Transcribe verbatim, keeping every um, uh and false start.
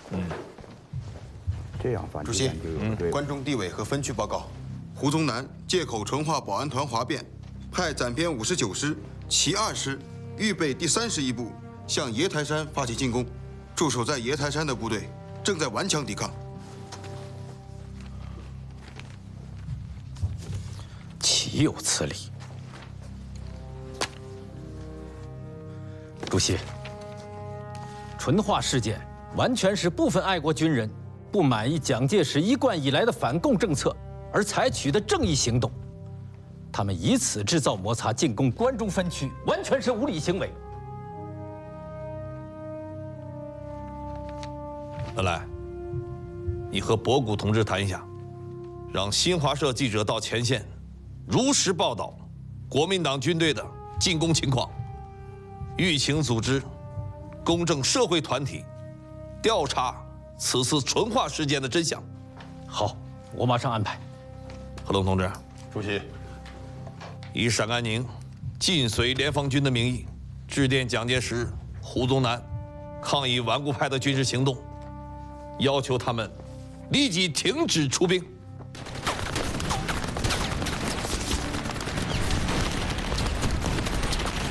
嗯， 这样反主席， 嗯， 关中地委和分区报告，胡宗南借口淳化保安团哗变，派暂编五十九师、其二师预备第三十一部向爷台山发起进攻，驻守在爷台山的部队正在顽强抵抗。 岂有此理！主席，淳化事件完全是部分爱国军人不满意蒋介石一贯以来的反共政策而采取的正义行动，他们以此制造摩擦，进攻关中分区，完全是无理行为。 恩来，你和博古同志谈一下，让新华社记者到前线，如实报道国民党军队的进攻情况，欲请组织公正社会团体调查此次淳化事件的真相。 好，我马上安排。 贺龙同志， 主席， 以陕甘宁紧随联防军的名义，致电蒋介石、胡宗南，抗议顽固派的军事行动，要求他们立即停止出兵。